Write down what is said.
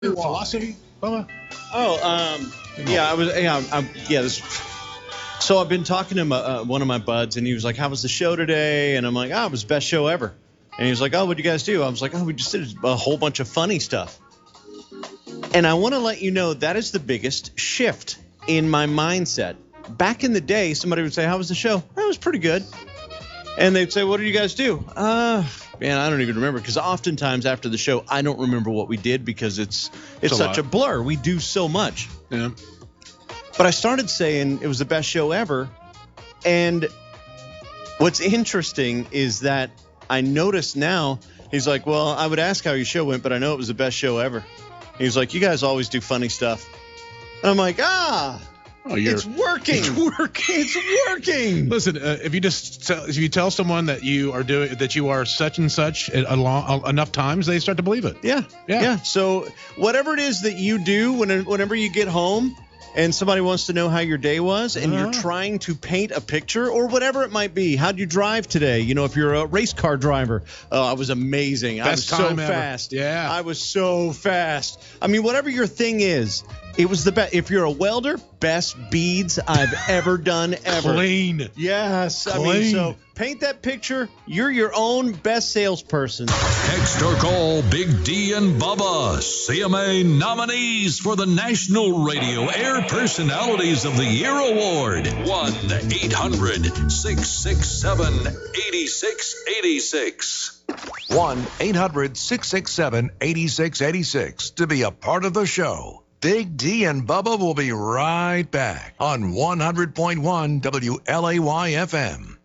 philosophy, Bubba? So I've been talking to one of my buds, and he was like, "How was the show today?" And I'm like, "Oh, it was the best show ever." And he was like, "Oh, what'd you guys do?" I was like, "Oh, we just did a whole bunch of funny stuff." And I want to let you know that is the biggest shift in my mindset. Back in the day, somebody would say, "How was the show?" "That was pretty good." And they'd say, "What did you guys do?" Man, I don't even remember, because oftentimes after the show, I don't remember what we did because it's such a blur. We do so much. Yeah. But I started saying it was the best show ever. And what's interesting is that I notice now, he's like, "Well, I would ask how your show went, but I know it was the best show ever." He's like, "You guys always do funny stuff." And I'm like, it's working. It's working. It's working. Listen, if you tell someone that you are such and such enough times, they start to believe it. Yeah. So whatever it is that you do, whenever you get home and somebody wants to know how your day was, and you're trying to paint a picture or whatever it might be. How'd you drive today? You know, if you're a race car driver, I was amazing. I was so fast. Yeah. I was so fast. I mean, whatever your thing is, it was the best. If you're a welder, best beads I've ever done ever. Clean. Yes. Clean. I mean, so paint that picture. You're your own best salesperson. Text or call Big D and Bubba, CMA nominees for the National Radio Air Personalities of the Year Award. 1-800-667-8686. 1-800-667-8686 to be a part of the show. Big D and Bubba will be right back on 100.1 WLAY FM.